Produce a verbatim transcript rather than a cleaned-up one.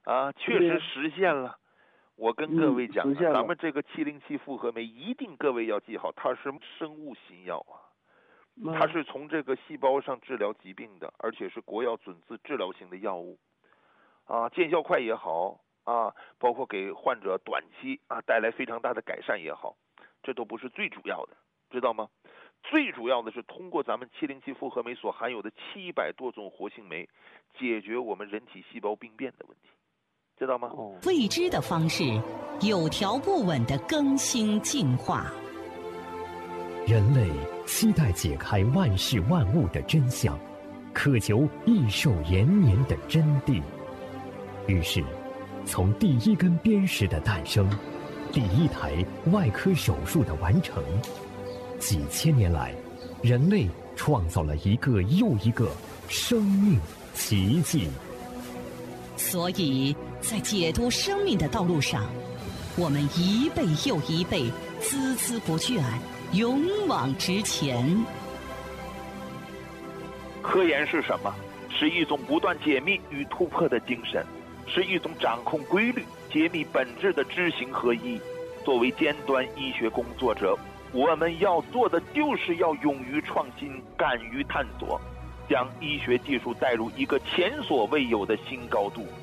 啊，确实实现了。我跟各位讲、啊嗯、 咱们这个七零七复合酶一定各位要记好，它是生物新药啊，它是从这个细胞上治疗疾病的，而且是国药准字治疗型的药物啊，见效快也好啊，包括给患者短期啊带来非常大的改善也好，这都不是最主要的，知道吗？最主要的是通过咱们七零七复合酶所含有的七百多种活性酶，解决我们人体细胞病变的问题，知道吗？ 未知的方式，有条不紊的更新进化。 人类期待解开万事万物的真相，渴求益寿延年的真谛。于是，从第一根砭石的诞生，第一台外科手术的完成，几千年来，人类创造了一个又一个生命奇迹。 所以在解读生命的道路上，我们一辈又一辈，孜孜不倦，勇往直前。 科研是什么？是一种不断解密与突破的精神，是一种掌控规律、揭秘本质的知行合一。作为尖端医学工作者，我们要做的就是要勇于创新，敢于探索，将医学技术带入一个前所未有的新高度，